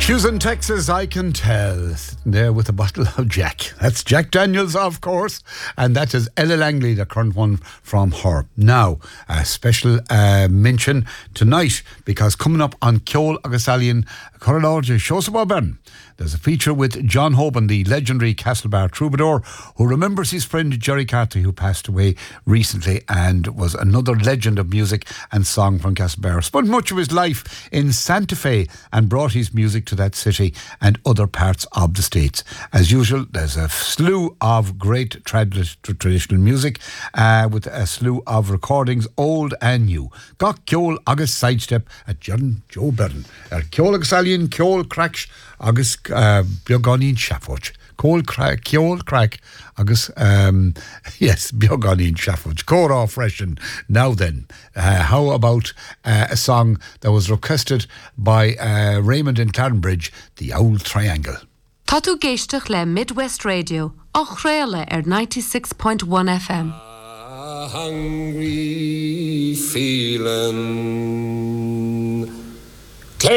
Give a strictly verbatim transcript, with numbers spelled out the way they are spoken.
Houston, Texas, I can tell. There with a bottle of Jack. That's Jack Daniels, of course. And that is Ella Langley, the current one from her. Now, a special uh, mention tonight, because coming up on Ceol agus Alian, Corridor Shosababern, there's a feature with John Hoban, the legendary Castlebar troubadour, who remembers his friend Jerry Carty, who passed away recently and was another legend of music and song from Castlebar. Spent much of his life in Santa Fe and brought his music to that city and other parts of the States. As usual, there's a slew of great trad- traditional music uh, with a slew of recordings, old and new. Gach Ceol agus Sidestep at John Joe Byrne. Er Ceol agus Alian, Ceol Crack agus uh, Bioganin Shaffoch. Ceol Crack, Ceol Crack agus, um, yes, Bioganin Shaffoch. Cora freshen. Now then, uh, how about uh, a song that was requested by uh, Raymond in Clarenbridge, The Owl Triangle. Tá tú géisteach le Midwest Radio, ach réile ar ninety-six point one F M. A hungry feeling